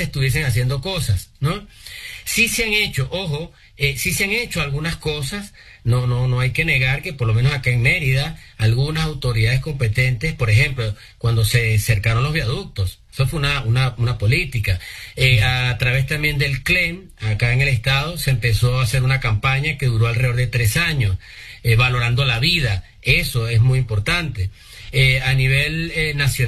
se estuviesen haciendo cosas, ¿no? Sí se han hecho, ojo, sí se han hecho algunas cosas, no hay que negar que por lo menos acá en Mérida, algunas autoridades competentes, por ejemplo, cuando se cercaron los viaductos, eso fue una política. A través también del CLEM, acá en el estado, se empezó a hacer una campaña que duró alrededor de 3 años, valorando la vida, eso es muy importante. A nivel nacional,